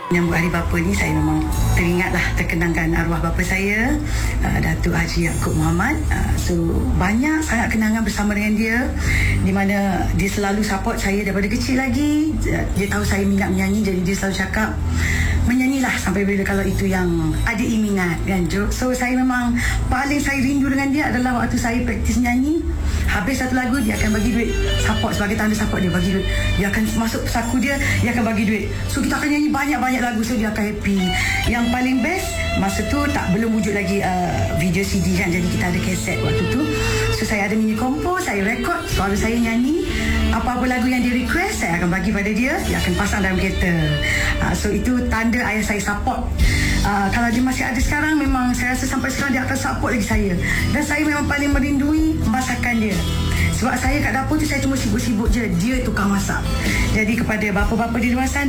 Menyambut Hari Bapa ni, saya memang terkenangkan arwah bapa saya, Datuk Haji Yaakob Mohamed. So banyak sangat kenangan bersama dengan dia, di mana dia selalu support saya daripada kecil lagi. Dia tahu saya minat menyanyi, jadi dia selalu cakap menyanyilah sampai bila kalau itu yang adik minat kan. So saya memang paling saya rindu dengan dia adalah waktu saya praktis nyanyi. Habis satu lagu, dia akan bagi duit support, sebagai tanda support dia bagi duit. Dia akan masuk saku dia akan bagi duit. So kita akan nyanyi banyak-banyak lagu, so dia akan happy. Yang paling best, masa tu belum wujud lagi video CD kan, jadi kita ada kaset waktu tu. So saya ada mini kompo, saya rekod suara saya nyanyi. Apa-apa lagu yang dia request, saya akan bagi pada dia akan pasang dalam kereta. So itu tanda ayah saya support. Kalau dia masih ada sekarang, memang saya rasa sampai sekarang dia akan support lagi saya. Dan saya memang paling merindui masakan dia. Sebab saya kat dapur tu saya cuma sibuk-sibuk je, dia tukang masak. Jadi kepada bapa-bapa di luar sana,